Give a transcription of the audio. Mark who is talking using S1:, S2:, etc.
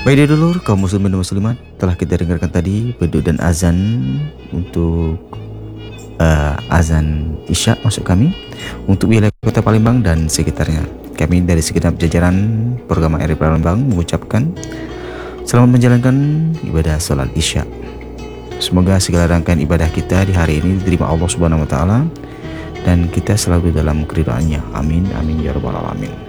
S1: Baik dulur kaum muslimin dan muslimat, telah kita dengarkan tadi beduk dan azan untuk azan Isya maksud kami untuk wilayah Kota Palembang dan sekitarnya. Kami dari segenap jajaran program RRI Palembang mengucapkan selamat menjalankan ibadah salat Isya. Semoga segala rangkaian ibadah kita di hari ini diterima Allah Subhanahu wa taala dan kita selalu dalam keridhaannya. Amin amin ya rabbal alamin.